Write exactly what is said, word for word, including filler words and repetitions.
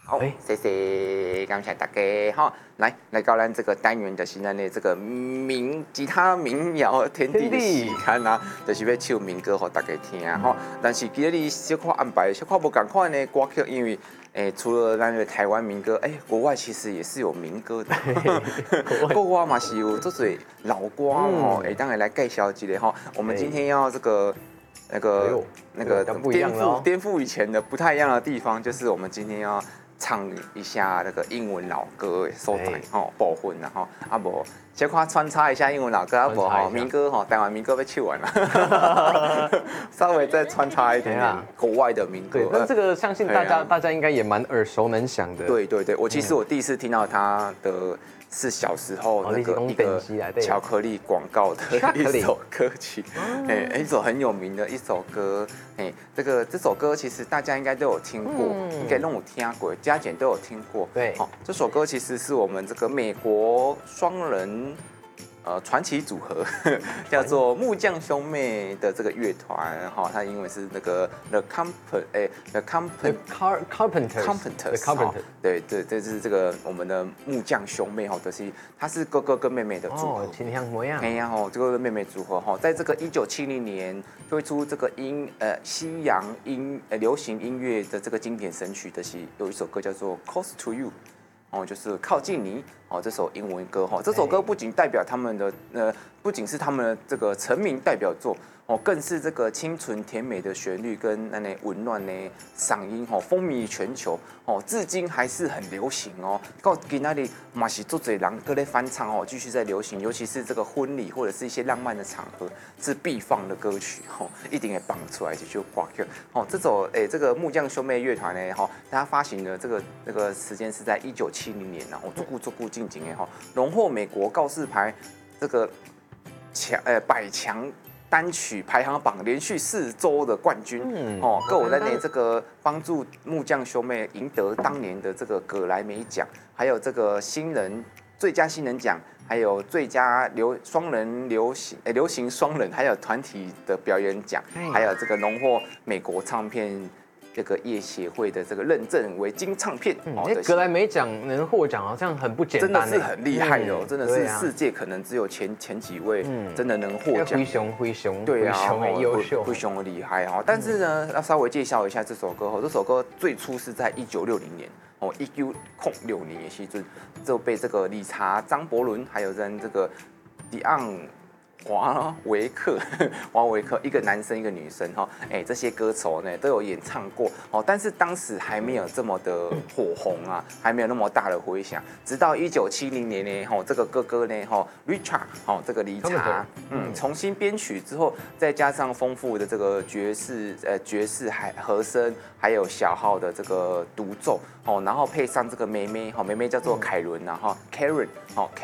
好，谢谢，感谢大家哈。来，来到咱这个单元的是咱的这个民吉他民谣天地的时间啊，就是要唱民歌给大家听哈。但是今日小可安排小可无共款的歌曲，因为诶、欸，除了咱的台湾民歌，哎、欸，国外其实也是有民歌的。国外嘛是有做侪老歌吼，哎、嗯，当然来介绍一个哈。我们今天要这个。那个、哎、那个颠覆颠覆以前的不太一样的地方，就是我们今天要唱一下那个英文老歌的所在吼，部分然后啊无小可穿插一下英文老歌，啊无吼民歌吼，台湾民歌被唱完了，稍微再穿插一点点国外的民歌。 对，但这个相信大家、啊、大家应该也蛮耳熟能详的。 对对对，我其实我第一次听到他的。是小时候那个一个巧克力广告的一首歌曲，哎、欸，一首很有名的一首歌，哎、欸，这个这首歌其实大家应该都有听过，嗯、应该都有听过，嘉简都有听过。 对， 好、哦，这首歌其实是我们这个美国双人。呃，传奇组合叫做木匠兄妹的这个乐团，哈，它英文是那个 The Comp， 哎 ，The Comp Carpenters，Carpenters， Carpenters， 对对，这是这个我们的木匠兄妹哈，就是它是哥哥跟妹妹的组合， 挺像模样。 哎呀哈，这个妹妹组合哈，在这个一九七零年推出这个音呃西洋音呃流行音乐的这个经典神曲的是有一首歌叫做 Close to You。哦，就是靠近你哦，这首英文歌哈，这首歌不仅代表他们的呃，不仅是他们的这个成名代表作哦，更是这个清纯甜美的旋律跟那那温暖的嗓音哦，风靡全球哦，至今还是很流行哦。到今仔日嘛是做侪人搁咧翻唱哦，继续在流行，尤其是这个婚礼或者是一些浪漫的场合是必放的歌曲哦，一定会放出来这首歌曲哦。这首诶、欸，这个木匠兄妹乐团呢哈，它发行的这个这个时间是在一九七零年，然后做顾做顾进行的哈，荣获美国告示牌这个强呃百强。单曲排行榜连续四周的冠军，嗯、哦，够我在内这个帮助木匠兄妹赢得当年的这个葛莱美奖，还有这个新人最佳新人奖，还有最佳流双人流行诶流行双人，还有团体的表演奖，还有这个荣获美国唱片。这个业协会的这个认证为金唱片， 嗯、哦，格莱美奖能获奖好像很不简单， 真的是很厉害的哦，嗯、真的是世界可能只有前前几位真的能获奖。 灰熊，灰熊， 对啊， 很优秀， 灰熊的厉害哈。但是呢，要稍微介绍一下这首歌哈，这首歌最初是在一九六零年哦，一九六零年时阵就被这个理查张伯伦还有跟这个迪昂。华维克，华维克，一个男生一个女生哈，哎，这些歌手呢都有演唱过哦，但是当时还没有这么的火红啊，还没有那么大的回响。直到一九七零年呢，哈，这个哥哥呢，哈 ，Richard， 哦，这个理查，嗯，重新编曲之后，再加上丰富的这个爵士，呃，爵士还和声，还有小号的这个独奏哦，然后配上这个妹妹，哈，妹妹叫做凯伦呐，哈 ，Karen，哦